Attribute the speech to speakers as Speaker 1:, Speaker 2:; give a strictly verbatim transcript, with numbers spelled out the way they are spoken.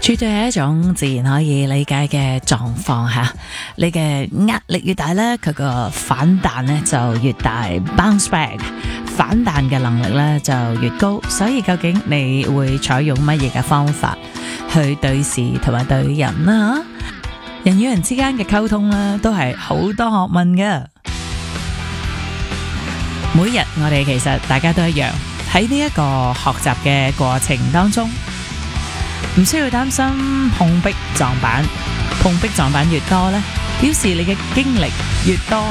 Speaker 1: 絕對係一種自然可以理解嘅狀況吓。你嘅壓力越大咧，佢個反彈咧就越大 ，bounce back 反彈嘅能力咧就越高。所以究竟你會採用乜嘢嘅方法去對事同埋對人啦？人與人之間嘅溝通咧都係好多學問嘅。每日我哋其實大家都一樣，喺呢一個學習嘅過程當中，唔需要擔心碰壁撞板，碰壁撞板越多呢，表示你嘅經歷越多。